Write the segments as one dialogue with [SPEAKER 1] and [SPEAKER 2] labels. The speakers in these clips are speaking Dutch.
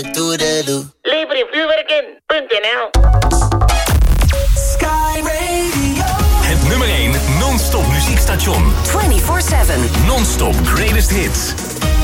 [SPEAKER 1] Lever je vuurwerk in.nl.
[SPEAKER 2] Sky Radio.
[SPEAKER 3] Het nummer 1 non-stop muziekstation.
[SPEAKER 4] 24/7.
[SPEAKER 3] Non-stop greatest hits.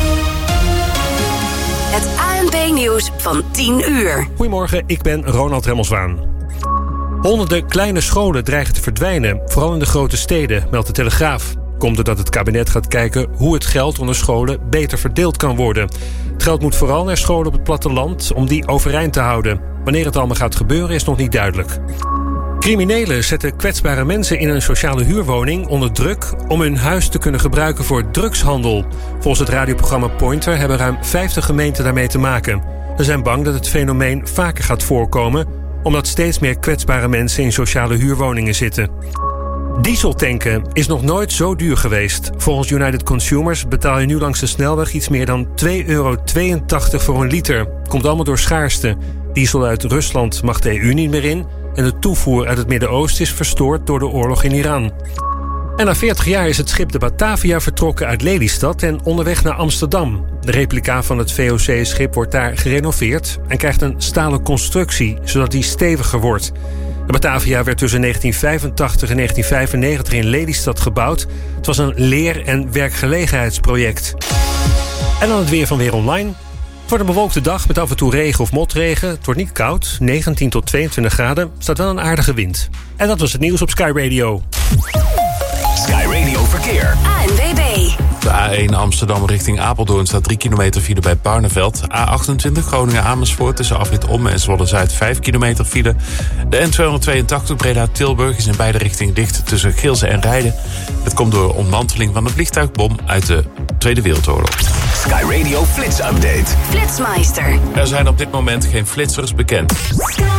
[SPEAKER 4] Het ANP-nieuws van 10 uur.
[SPEAKER 5] Goedemorgen, ik ben Ronald Remmelswaan. Honderden kleine scholen dreigen te verdwijnen, vooral in de grote steden, meldt de Telegraaf. Komt doordat het kabinet gaat kijken hoe het geld onder scholen beter verdeeld kan worden. Het geld moet vooral naar scholen op het platteland om die overeind te houden. Wanneer het allemaal gaat gebeuren is nog niet duidelijk. Criminelen zetten kwetsbare mensen in een sociale huurwoning onder druk om hun huis te kunnen gebruiken voor drugshandel. Volgens het radioprogramma Pointer hebben ruim 50 gemeenten daarmee te maken. Ze zijn bang dat het fenomeen vaker gaat voorkomen, omdat steeds meer kwetsbare mensen in sociale huurwoningen zitten. Dieseltanken is nog nooit zo duur geweest. Volgens United Consumers betaal je nu langs de snelweg iets meer dan €2,82 voor een liter. Komt allemaal door schaarste. Diesel uit Rusland mag de EU niet meer in en de toevoer uit het Midden-Oosten is verstoord door de oorlog in Iran. En na 40 jaar is het schip de Batavia vertrokken uit Lelystad en onderweg naar Amsterdam. De replica van het VOC-schip wordt daar gerenoveerd en krijgt een stalen constructie, zodat die steviger wordt. De Batavia werd tussen 1985 en 1995 in Lelystad gebouwd. Het was een leer- en werkgelegenheidsproject. En dan het weer van Weer Online. Het wordt een bewolkte dag met af en toe regen of motregen. Het wordt niet koud, 19 tot 22 graden. Staat wel een aardige wind. En dat was het nieuws op Sky Radio.
[SPEAKER 3] Sky Radio Verkeer.
[SPEAKER 4] ANWB.
[SPEAKER 6] De A1 Amsterdam richting Apeldoorn staat 3 kilometer file bij Barneveld. A28 Groningen-Amersfoort tussen afrit Ommen en Zwolle-Zuid 5 kilometer file. De N282 Breda-Tilburg is in beide richtingen dicht tussen Geelze en Rijden. Het komt door ontmanteling van een vliegtuigbom uit de Tweede Wereldoorlog.
[SPEAKER 3] Sky Radio Flits Update.
[SPEAKER 4] Flitsmeister.
[SPEAKER 6] Er zijn op dit moment geen flitsers bekend.
[SPEAKER 2] Sky